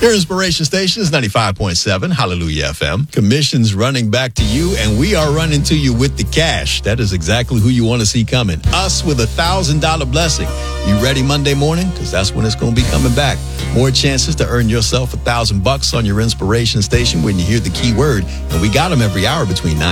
Your inspiration station is 95.7 Hallelujah FM. Commissions running back to you, and we are running to you with the cash. That is exactly who you want to see coming. Us with $1,000 blessing. You ready Monday morning? Because that's when it's going to be coming back. More chances to earn yourself $1,000 on your inspiration station when you hear the key word. And we got them every hour between 9